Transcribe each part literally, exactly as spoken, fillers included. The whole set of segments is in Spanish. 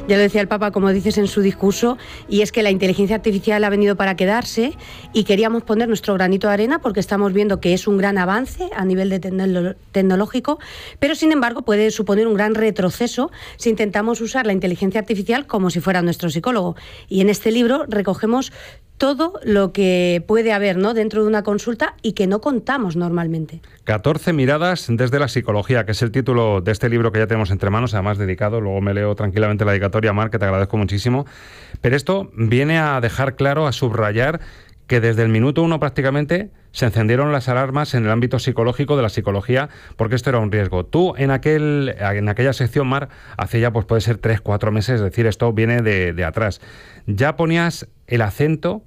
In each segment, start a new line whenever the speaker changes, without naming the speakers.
Ya lo decía el Papa, como dices en su discurso, y es que la inteligencia artificial ha venido para quedarse y queríamos poner nuestro granito de arena porque estamos viendo que es un gran avance a nivel de tecno- tecnológico, pero sin embargo puede suponer un gran retroceso si intentamos usar la inteligencia artificial como si fuera nuestro psicólogo. Y en este libro recogemos todo lo que puede haber, ¿no?, dentro de una consulta y que no contamos normalmente.
catorce miradas desde la psicología, que es el título de este libro que ya tenemos entre manos, además dedicado, luego me leo tranquilamente la dedicatoria, Mar, que te agradezco muchísimo. Pero esto viene a dejar claro, a subrayar que desde el minuto uno prácticamente se encendieron las alarmas en el ámbito psicológico de la psicología, porque esto era un riesgo. Tú en aquel en aquella sección, Mar, hace ya, pues puede ser tres, cuatro meses, es decir, esto viene de, de atrás. Ya ponías el acento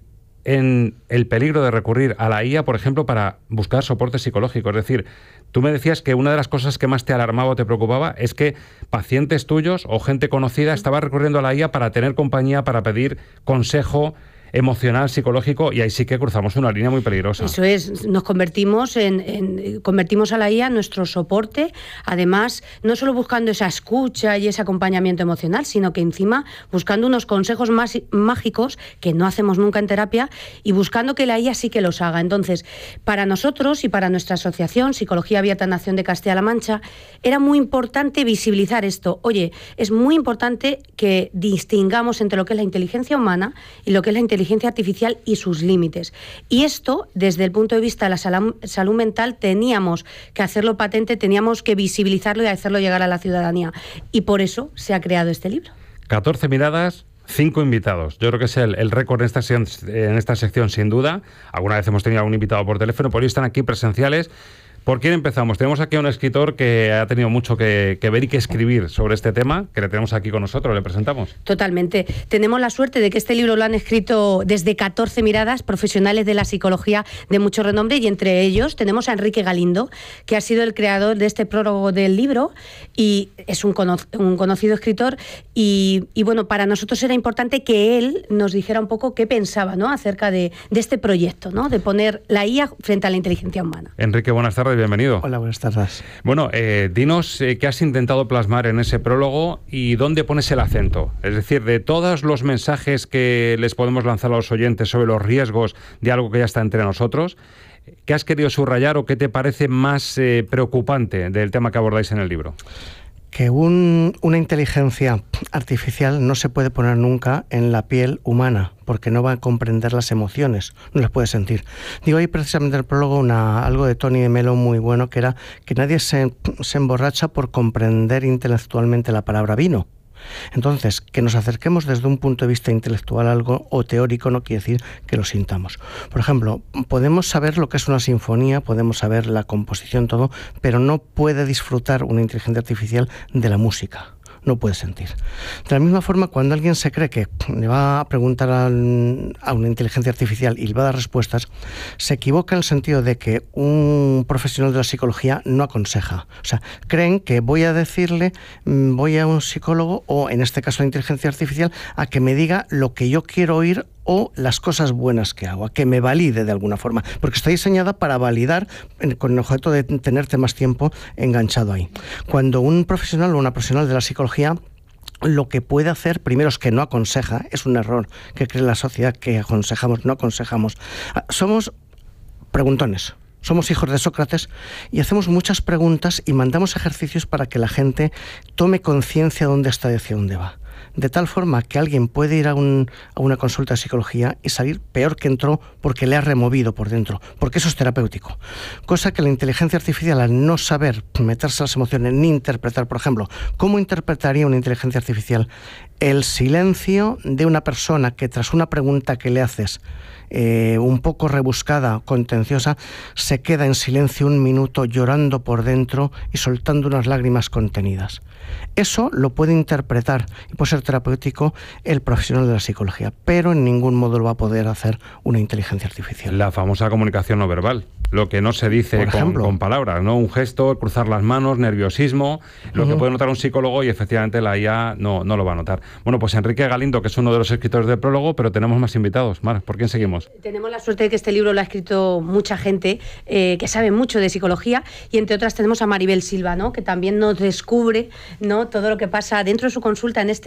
en el peligro de recurrir a la I A, por ejemplo, para buscar soporte psicológico. Es decir, tú me decías que una de las cosas que más te alarmaba o te preocupaba es que pacientes tuyos o gente conocida estaba recurriendo a la I A para tener compañía, para pedir consejo emocional, psicológico, y ahí sí que cruzamos una línea muy peligrosa.
Eso es, nos convertimos en, en convertimos a la I A en nuestro soporte, además, no solo buscando esa escucha y ese acompañamiento emocional, sino que encima buscando unos consejos más mágicos que no hacemos nunca en terapia y buscando que la I A sí que los haga. Entonces, para nosotros y para nuestra asociación, Psicología Abierta Nación de Castilla-La Mancha, era muy importante visibilizar esto. Oye, es muy importante que distingamos entre lo que es la inteligencia humana y lo que es la inteligencia inteligencia artificial y sus límites. Y esto, desde el punto de vista de la salud, salud mental, teníamos que hacerlo patente, teníamos que visibilizarlo y hacerlo llegar a la ciudadanía. Y por eso se ha creado este libro.
catorce miradas, cinco invitados. Yo creo que es el, el récord en esta, en esta sección, sin duda. Alguna vez hemos tenido algún invitado por teléfono, pero hoy están aquí presenciales. ¿Por quién empezamos? Tenemos aquí a un escritor que ha tenido mucho que, que ver y que escribir sobre este tema, que le tenemos aquí con nosotros, le presentamos.
Totalmente. Tenemos la suerte de que este libro lo han escrito desde catorce miradas profesionales de la psicología de mucho renombre, y entre ellos tenemos a Enrique Galindo, que ha sido el creador de este prólogo del libro y es un, cono un conocido escritor y, y bueno, para nosotros era importante que él nos dijera un poco qué pensaba, ¿no?, acerca de, de este proyecto, ¿no?, de poner la I A frente a la inteligencia humana.
Enrique, buenas tardes. Bienvenido.
Hola, buenas tardes.
Bueno, eh, dinos eh, qué has intentado plasmar en ese prólogo y dónde pones el acento. Es decir, de todos los mensajes que les podemos lanzar a los oyentes sobre los riesgos de algo que ya está entre nosotros, ¿qué has querido subrayar o qué te parece más eh, preocupante del tema que abordáis en el libro?
Que un, una inteligencia artificial no se puede poner nunca en la piel humana, porque no va a comprender las emociones, no las puede sentir. Digo ahí precisamente en el prólogo una, algo de Tony de Melo muy bueno, que era que nadie se, se emborracha por comprender intelectualmente la palabra vino. Entonces, que nos acerquemos desde un punto de vista intelectual a algo o teórico no quiere decir que lo sintamos. Por ejemplo, podemos saber lo que es una sinfonía, podemos saber la composición, todo, pero no puede disfrutar una inteligencia artificial de la música. No puede sentir. De la misma forma, cuando alguien se cree que le va a preguntar a, a una inteligencia artificial y le va a dar respuestas, se equivoca en el sentido de que un profesional de la psicología no aconseja. O sea, creen que voy a decirle, voy a un psicólogo, o en este caso la inteligencia artificial, a que me diga lo que yo quiero oír o las cosas buenas que hago, a que me valide de alguna forma, porque está diseñada para validar con el objeto de tenerte más tiempo enganchado ahí. Cuando un profesional o una profesional de la psicología lo que puede hacer, primero, es que no aconseja, es un error que cree la sociedad que aconsejamos, no aconsejamos. Somos preguntones. Somos hijos de Sócrates y hacemos muchas preguntas y mandamos ejercicios para que la gente tome conciencia de dónde está y hacia dónde va. De tal forma que alguien puede ir a, un, a una consulta de psicología y salir peor que entró porque le ha removido por dentro, porque eso es terapéutico. Cosa que la inteligencia artificial, al no saber meterse a las emociones ni interpretar, por ejemplo, ¿cómo interpretaría una inteligencia artificial el silencio de una persona que tras una pregunta que le haces Eh, un poco rebuscada, contenciosa, se queda en silencio un minuto llorando por dentro y soltando unas lágrimas contenidas? Eso lo puede interpretar y puede ser terapéutico el profesional de la psicología, pero en ningún modo lo va a poder hacer una inteligencia artificial.
La famosa comunicación no verbal, lo que no se dice con, con palabras, ¿no? Un gesto, cruzar las manos, nerviosismo, lo uh-huh. que puede notar un psicólogo y efectivamente la I A no, no lo va a notar. Bueno, pues Enrique Galindo, que es uno de los escritores del prólogo, pero tenemos más invitados. Mar, ¿por quién seguimos?
Tenemos la suerte de que este libro lo ha escrito mucha gente eh, que sabe mucho de psicología, y entre otras tenemos a Maribel Silva, ¿no?, que también nos descubre, ¿no?, todo lo que pasa dentro de su consulta en este